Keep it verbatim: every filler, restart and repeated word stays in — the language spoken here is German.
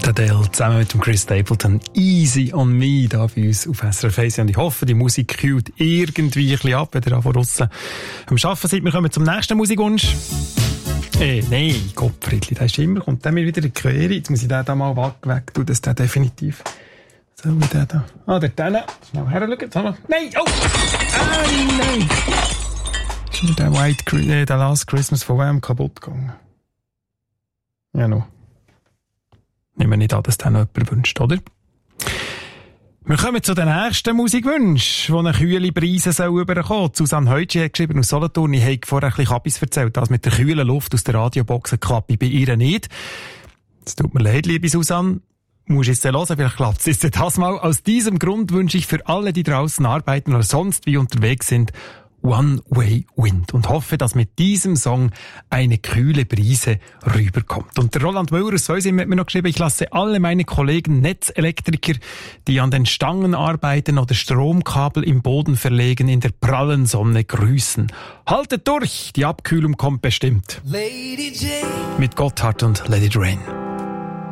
Adele zusammen mit dem Chris Stapleton. Easy on me da bei uns auf S R F eins. Und ich hoffe, die Musik kühlt irgendwie ein bisschen ab, wenn ihr von draussen am Arbeiten seid. Wir kommen zum nächsten Musikwunsch. Eh, nein, Gottfriedli, der ist immer, kommt der mir wieder in die Quere. Jetzt muss ich den da mal weg, weg tun, dass der definitiv... So, wie der da... Ah, der da. Schnell herschauen. Nein, oh! Nein, nein! Ist mir der White, äh, der Last Christmas von wem kaputt gegangen? Ja, noch. Nehmen wir nicht an, dass der noch jemand wünscht, oder? Wir kommen zu den nächsten Musikwünschen, die eine kühle Brise rüberkommen soll. Susanne Heutsch hat geschrieben aus Solothurn, ich habe vorher ein bisschen Kabis erzählt, das mit der kühlen Luft aus der Radiobox klappt bei ihr nicht. Es tut mir leid, liebe Susanne. Musst jetzt hören, vielleicht klappt es jetzt das mal. Aus diesem Grund wünsche ich für alle, die draußen arbeiten oder sonst wie unterwegs sind, One Way Wind und hoffe, dass mit diesem Song eine kühle Brise rüberkommt. Und der Roland Müller aus Säusim hat mir noch geschrieben, ich lasse alle meine Kollegen Netzelektriker, die an den Stangen arbeiten oder Stromkabel im Boden verlegen, in der prallen Sonne grüßen. Haltet durch, die Abkühlung kommt bestimmt. Lady Jane. Mit Gotthard und Let It Rain.